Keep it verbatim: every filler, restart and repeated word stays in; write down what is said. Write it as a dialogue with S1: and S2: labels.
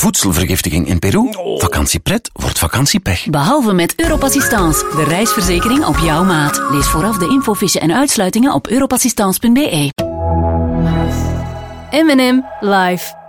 S1: voedselvergiftiging in Peru. Vakantiepret wordt vakantiepech.
S2: Behalve met Europassistance, de reisverzekering op jouw maat. Lees vooraf de infofiche en uitsluitingen op europassistance punt be. M en M Live.